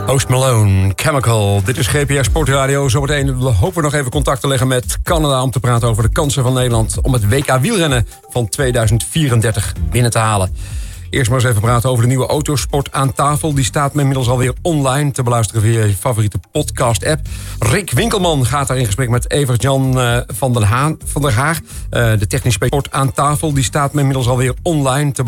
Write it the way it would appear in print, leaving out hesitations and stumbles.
Post Malone, Chemical. Dit is GPR Sportradio. Zometeen hopen we nog even contact te leggen met Canada om te praten over de kansen van Nederland om het WK wielrennen van 2034 binnen te halen. Eerst maar eens even praten over de nieuwe Autosport aan tafel. Die staat inmiddels alweer online te beluisteren via je favoriete podcast-app. Rick Winkelman gaat daar in gesprek met Evert-Jan van der Haag. De technische sport aan tafel die staat inmiddels alweer online te beluisteren